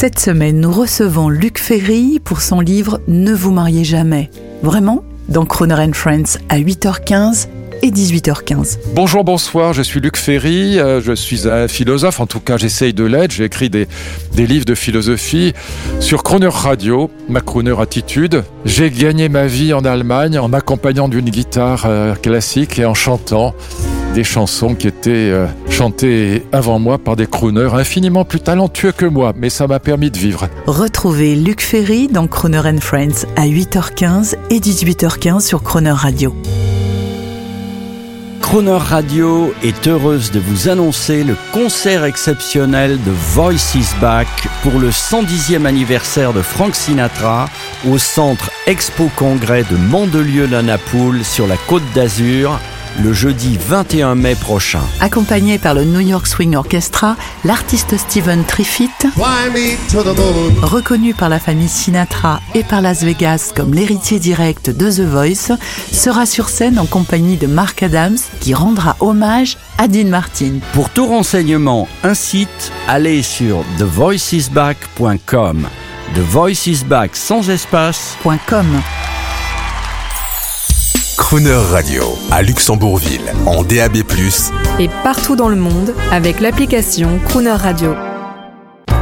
Cette semaine, nous recevons Luc Ferry pour son livre « Ne vous mariez jamais ». Vraiment ? Dans Crooner & Friends à 8h15 et 18h15. Bonjour, bonsoir, je suis Luc Ferry, je suis un philosophe, en tout cas j'essaye de l'être, j'ai écrit des livres de philosophie sur Crooner Radio, ma Crooner attitude. J'ai gagné ma vie en Allemagne en m'accompagnant d'une guitare classique et en chantant des chansons qui étaient chantées avant moi par des crooners infiniment plus talentueux que moi, mais ça m'a permis de vivre. Retrouvez Luc Ferry dans Crooner & Friends à 8h15 et 18h15 sur Crooner Radio. Crooner Radio est heureuse de vous annoncer le concert exceptionnel de Voice is Back pour le 110e anniversaire de Frank Sinatra au Centre Expo Congrès de Mandelieu-la-Napoule sur la Côte d'Azur, le jeudi 21 mai prochain. Accompagné par le New York Swing Orchestra, l'artiste Stephen Triffitt, reconnu par la famille Sinatra et par Las Vegas comme l'héritier direct de The Voice, sera sur scène en compagnie de Mark Adams qui rendra hommage à Dean Martin. Pour tout renseignement, un site, allez sur thevoicesback.com. The Voice is Back sans espace.com. Crooner Radio, à Luxembourgville, en DAB+, et partout dans le monde avec l'application Crooner Radio.